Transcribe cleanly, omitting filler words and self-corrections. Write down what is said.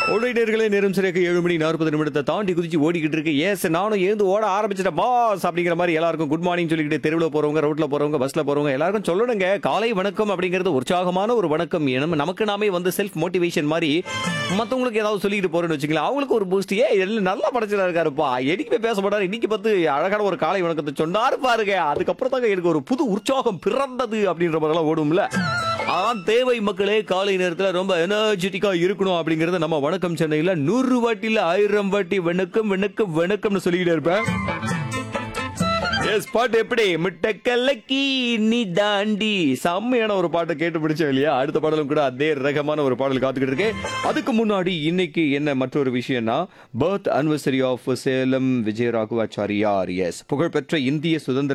ஓடிட்டர்களே நேரம் சரியாக 7:40 தாண்டி குதிச்சு ஓடிக்கிட்டு இருக்கு. ஏஸ் நானும் எழுந்து ஓட ஆரம்பிச்சிட்டேன் பாஸ் அப்படிங்கிற மாதிரி எல்லாருக்கும் குட் மார்னிங் சொல்லிக்கிட்டு தெருவில் போறவங்க, ரோட்ல போறவங்க, பஸ்ல போறவங்க எல்லாருக்கும் சொல்லணுங்க. காலை வணக்கம் அப்படிங்கிறது உற்சாகமான ஒரு வணக்கம். நமக்கு நாமே வந்து செல்ஃப் மோட்டிவேஷன் மாதிரி மற்றவங்களுக்கு ஏதாவது சொல்லிட்டு போறேன்னு வச்சுக்கலாம். அவங்களுக்கு ஒரு பூஸ்ட். எல்லாம் நல்லா படைச்சதா இருக்காருப்பா, எதுக்குமே பேச மாட்டாரு, இன்னைக்கு பார்த்து அழகான ஒரு காலை வணக்கத்தை சொன்னாரு பாருங்க. அதுக்கப்புறம் தாங்க எனக்கு ஒரு புது உற்சாகம் பிறந்தது அப்படின்ற மாதிரிலாம் ஓடும்ல. அதான் தேவை மக்களே. காலை நேரத்தில் ரொம்ப எனர்ஜெட்டிக்கா இருக்கணும் அப்படிங்கறத நம்ம வணக்கம் சென்னையில 100 வாட்டில 1000 வாட்டி வணக்கம் வணக்கம் வணக்கம்னு சொல்லிக்கிட்டே இருப்பேன். எஸ், பாட்டு எப்படி மிட்ட கலக்கி நீ தாண்டி செம்மையான ஒரு பாட்டை கேட்டு பிடிச்சோம் இல்லையா? அடுத்த பாடலும் கூட அதே ரகமான ஒரு பாடல் காத்துக்கிட்டு இருக்கு. அதுக்கு முன்னாடி இன்னைக்கு என்ன மற்றொரு விஷயம்னா birth anniversary of Salem Vijayaraghavachariar. S, புகழ்பெற்ற இந்திய சுதந்திர